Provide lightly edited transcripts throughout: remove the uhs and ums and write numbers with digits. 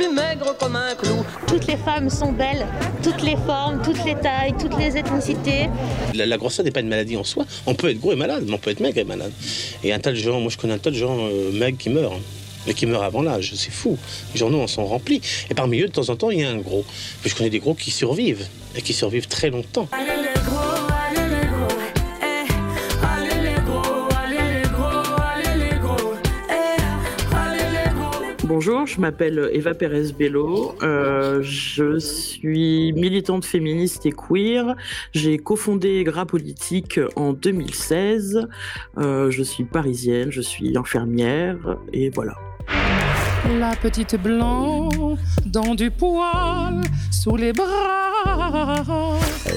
plus maigre comme un clou. Toutes les femmes sont belles, toutes les formes, toutes les tailles, toutes les ethnicités. La grossesse n'est pas une maladie en soi. On peut être gros et malade, mais on peut être maigre et malade. Et un tas de gens, moi je connais un tas de gens maigres qui meurent. Mais qui meurent avant l'âge, c'est fou. Les journaux en sont remplis. Et parmi eux, de temps en temps, il y a un gros. Puis je connais des gros qui survivent, et qui survivent très longtemps. Bonjour, je m'appelle Eva Pérez-Bello, je suis militante féministe et queer, j'ai cofondé Gras Politique en 2016, je suis parisienne, je suis infirmière et voilà. La petite blanc dans du poil sous les bras.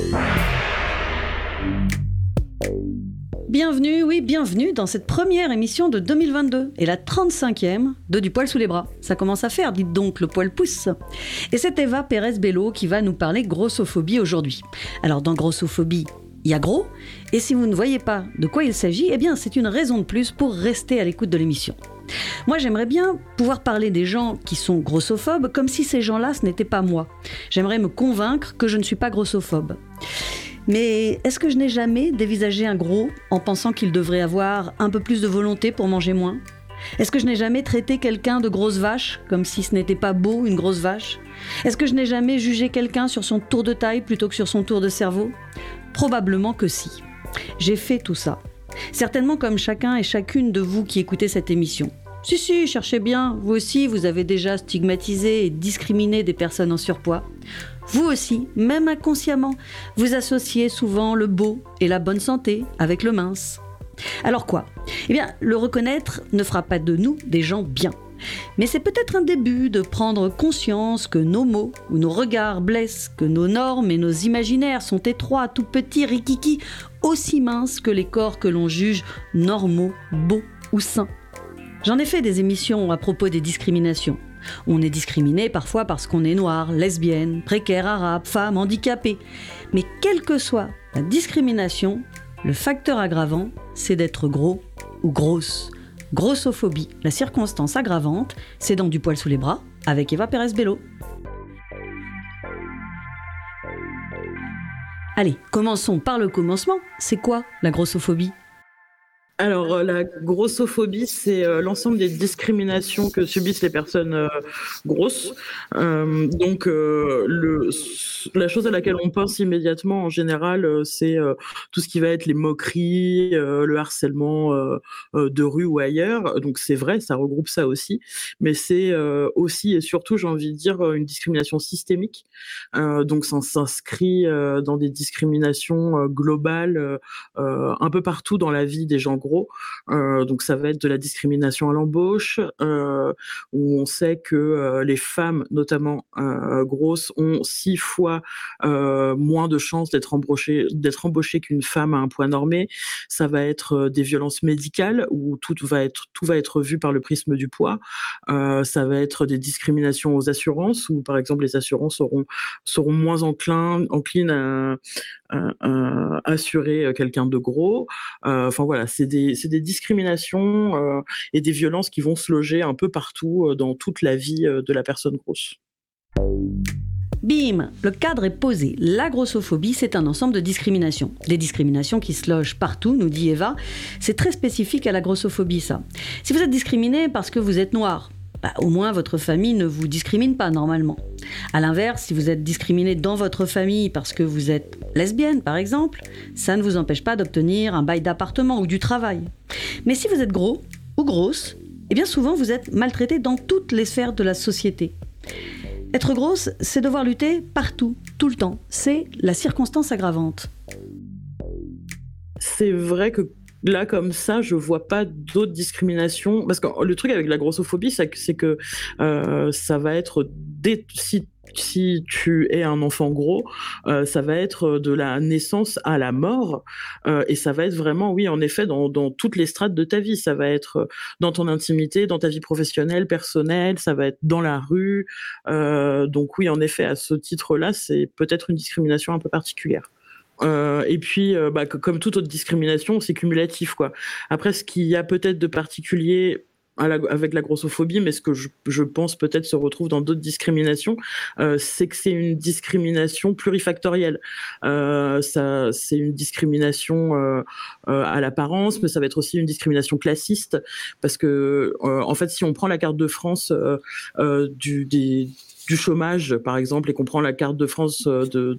Bienvenue dans cette première émission de 2022 et la 35e de Du poil sous les bras. Ça commence à faire, dites donc, le poil pousse. Et c'est Eva Pérez-Bello qui va nous parler grossophobie aujourd'hui. Alors dans grossophobie, il y a gros, et si vous ne voyez pas de quoi il s'agit, eh bien c'est une raison de plus pour rester à l'écoute de l'émission. Moi j'aimerais bien pouvoir parler des gens qui sont grossophobes comme si ces gens-là ce n'était pas moi. J'aimerais me convaincre que je ne suis pas grossophobe. Mais est-ce que je n'ai jamais dévisagé un gros en pensant qu'il devrait avoir un peu plus de volonté pour manger moins ? Est-ce que je n'ai jamais traité quelqu'un de grosse vache, comme si ce n'était pas beau une grosse vache ? Est-ce que je n'ai jamais jugé quelqu'un sur son tour de taille plutôt que sur son tour de cerveau ? Probablement que si. J'ai fait tout ça. Certainement comme chacun et chacune de vous qui écoutez cette émission. Si, cherchez bien, vous aussi vous avez déjà stigmatisé et discriminé des personnes en surpoids. Vous aussi, même inconsciemment, vous associez souvent le beau et la bonne santé avec le mince. Alors quoi ? Eh bien, le reconnaître ne fera pas de nous des gens bien. Mais c'est peut-être un début de prendre conscience que nos mots ou nos regards blessent, que nos normes et nos imaginaires sont étroits, tout petits, rikiki, aussi minces que les corps que l'on juge normaux, beaux ou sains. J'en ai fait des émissions à propos des discriminations. On est discriminé parfois parce qu'on est noir, lesbienne, précaire, arabe, femme, handicapé. Mais quelle que soit la discrimination, le facteur aggravant, c'est d'être gros ou grosse. Grossophobie, la circonstance aggravante, c'est dans Du poil sous les bras, avec Eva Pérez-Bello. Allez, commençons par le commencement. C'est quoi la grossophobie ? Alors, la grossophobie, c'est l'ensemble des discriminations que subissent les personnes grosses. Donc, la chose à laquelle on pense immédiatement, en général, c'est tout ce qui va être les moqueries, le harcèlement de rue ou ailleurs. Donc, c'est vrai, ça regroupe ça aussi. Mais c'est aussi et surtout, j'ai envie de dire, une discrimination systémique. Donc, ça s'inscrit dans des discriminations globales un peu partout dans la vie des gens gros. Donc ça va être de la discrimination à l'embauche, où on sait que les femmes, notamment grosses, ont 6 fois moins de chances d'être embauchées qu'une femme à un poids normé. Ça va être des violences médicales, où tout va être vu par le prisme du poids. Ça va être des discriminations aux assurances, où par exemple les assurances seront moins enclines à assurer quelqu'un de gros. Enfin voilà, c'est des discriminations et des violences qui vont se loger un peu partout dans toute la vie de la personne grosse. Bim, le cadre est posé. La grossophobie, c'est un ensemble de discriminations. Des discriminations qui se logent partout, nous dit Eva. C'est très spécifique à la grossophobie, ça. Si vous êtes discriminé parce que vous êtes noir, au moins votre famille ne vous discrimine pas normalement. À l'inverse, si vous êtes discriminé dans votre famille parce que vous êtes lesbienne, par exemple, ça ne vous empêche pas d'obtenir un bail d'appartement ou du travail. Mais si vous êtes gros ou grosse, eh bien souvent vous êtes maltraité dans toutes les sphères de la société. Être grosse, c'est devoir lutter partout, tout le temps. C'est la circonstance aggravante. C'est vrai que là, comme ça, je vois pas d'autres discriminations. Parce que le truc avec la grossophobie, c'est que ça va être si tu es un enfant gros, ça va être de la naissance à la mort, et ça va être vraiment, oui, en effet, dans toutes les strates de ta vie. Ça va être dans ton intimité, dans ta vie professionnelle, personnelle, ça va être dans la rue. Donc oui, en effet, à ce titre-là, c'est peut-être une discrimination un peu particulière. Et puis, comme toute autre discrimination, c'est cumulatif, quoi. Après, ce qu'il y a peut-être de particulier avec la grossophobie, mais ce que je pense peut-être se retrouve dans d'autres discriminations, c'est que c'est une discrimination plurifactorielle. C'est une discrimination à l'apparence, mais ça va être aussi une discrimination classiste, parce que en fait, si on prend la carte de France du chômage, par exemple, et qu'on prend la carte de France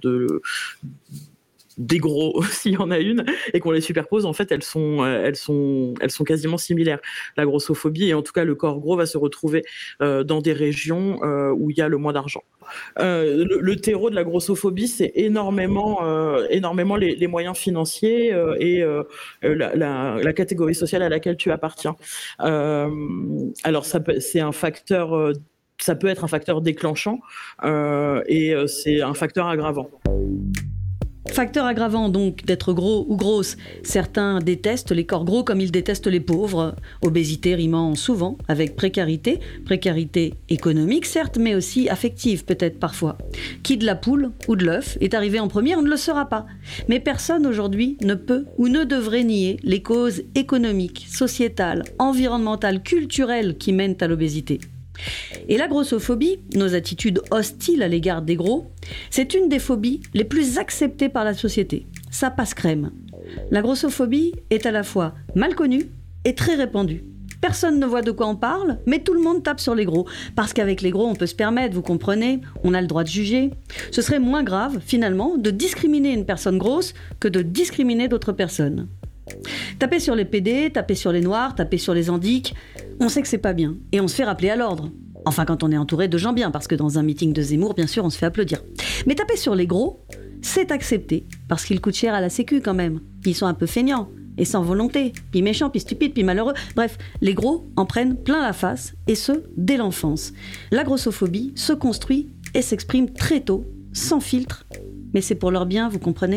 des gros, s'il y en a une, et qu'on les superpose, en fait, elles sont quasiment similaires. La grossophobie, et en tout cas le corps gros, va se retrouver dans des régions où il y a le moins d'argent. Le terreau de la grossophobie, c'est énormément les moyens financiers et la catégorie sociale à laquelle tu appartiens. Alors c'est un facteur, ça peut être un facteur déclenchant et c'est un facteur aggravant. Facteur aggravant donc d'être gros ou grosse. Certains détestent les corps gros comme ils détestent les pauvres. Obésité rimant souvent avec précarité. Précarité économique certes, mais aussi affective peut-être parfois. Qui de la poule ou de l'œuf est arrivé en premier, on ne le saura pas. Mais personne aujourd'hui ne peut ou ne devrait nier les causes économiques, sociétales, environnementales, culturelles qui mènent à l'obésité. Et la grossophobie, nos attitudes hostiles à l'égard des gros, c'est une des phobies les plus acceptées par la société. Ça passe crème. La grossophobie est à la fois mal connue et très répandue. Personne ne voit de quoi on parle, mais tout le monde tape sur les gros. Parce qu'avec les gros, on peut se permettre, vous comprenez, on a le droit de juger. Ce serait moins grave, finalement, de discriminer une personne grosse que de discriminer d'autres personnes. Taper sur les PD, taper sur les noirs, taper sur les handics, on sait que c'est pas bien. Et on se fait rappeler à l'ordre. Enfin, quand on est entouré de gens bien, parce que dans un meeting de Zemmour, bien sûr, on se fait applaudir. Mais taper sur les gros, c'est accepté, parce qu'ils coûtent cher à la sécu quand même. Ils sont un peu feignants, et sans volonté, puis méchants, puis stupides, puis malheureux. Bref, les gros en prennent plein la face, et ce, dès l'enfance. La grossophobie se construit et s'exprime très tôt, sans filtre. Mais c'est pour leur bien, vous comprenez ?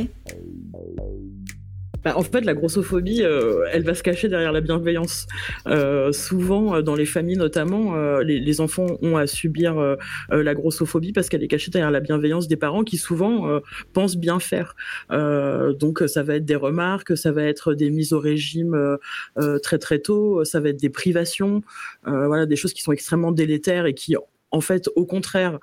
En fait, la grossophobie, elle va se cacher derrière la bienveillance. Souvent, dans les familles notamment, les enfants ont à subir la grossophobie parce qu'elle est cachée derrière la bienveillance des parents qui souvent pensent bien faire. Donc, ça va être des remarques, ça va être des mises au régime très très tôt, ça va être des privations, voilà, des choses qui sont extrêmement délétères et qui en fait, au contraire,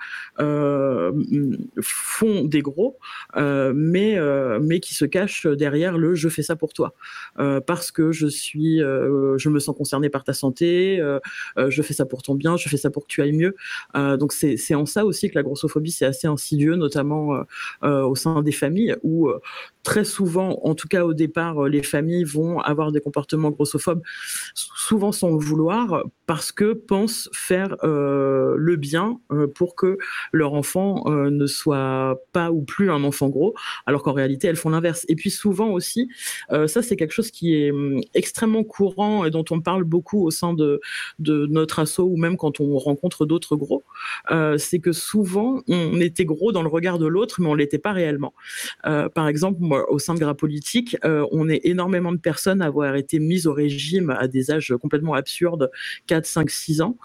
font des gros, mais qui se cachent derrière le « je fais ça pour toi », parce que je me sens concernée par ta santé, je fais ça pour ton bien, je fais ça pour que tu ailles mieux. Donc c'est en ça aussi que la grossophobie, c'est assez insidieux, notamment au sein des familles, où très souvent, en tout cas au départ, les familles vont avoir des comportements grossophobes, souvent sans le vouloir, parce que pensent faire le bien pour que leur enfant ne soit pas ou plus un enfant gros, alors qu'en réalité, elles font l'inverse. Et puis souvent aussi, ça c'est quelque chose qui est extrêmement courant et dont on parle beaucoup au sein de notre asso, ou même quand on rencontre d'autres gros, c'est que souvent, on était gros dans le regard de l'autre, mais on l'était pas réellement. Par exemple, moi, au sein de Gras Politique, on est énormément de personnes à avoir été mises au régime à des âges complètement absurdes, 4, 5, 6 ans.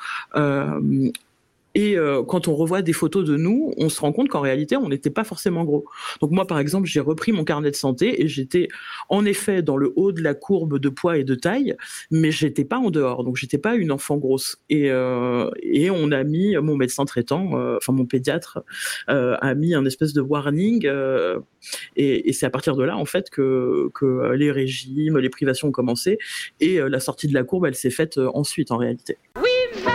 Et quand on revoit des photos de nous, on se rend compte qu'en réalité, on n'était pas forcément gros. Donc moi, par exemple, j'ai repris mon carnet de santé et j'étais en effet dans le haut de la courbe de poids et de taille, mais j'étais pas en dehors. Donc j'étais pas une enfant grosse. Et on a mis, mon médecin traitant, enfin mon pédiatre, a mis un espèce de warning. Et c'est à partir de là, en fait, que les régimes, les privations ont commencé. Et la sortie de la courbe, elle s'est faite ensuite, en réalité.